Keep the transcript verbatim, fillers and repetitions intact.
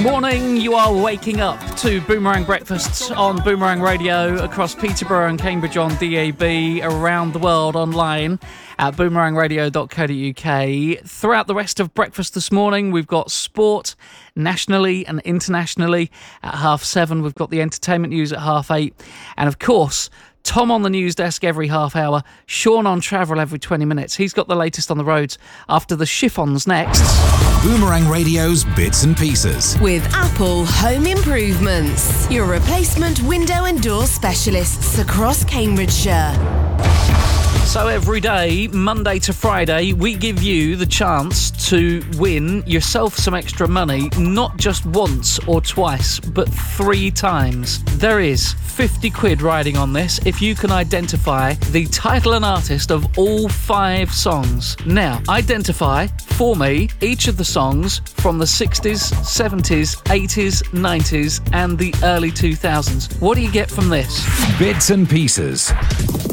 Morning, you are waking up to Boomerang Breakfast on Boomerang Radio across Peterborough and Cambridge on D A B, around the world online at boomerang radio dot co dot uk. Throughout the rest of breakfast this morning, we've got sport nationally and internationally at half seven. We've got the entertainment news at half eight. And of course, Tom on the news desk every half hour, Sean on travel every twenty minutes. He's got the latest on the roads after the chiffons next. Boomerang Radio's Bits and Pieces. With Apple Home Improvements, your replacement window and door specialists across Cambridgeshire. So every day, Monday to Friday, we give you the chance to win yourself some extra money, not just once or twice, but three times. There is fifty quid riding on this if you can identify the title and artist of all five songs. Now, identify for me each of the songs from the sixties, seventies, eighties, nineties and the early two thousands. What do you get from this? Bits and Pieces.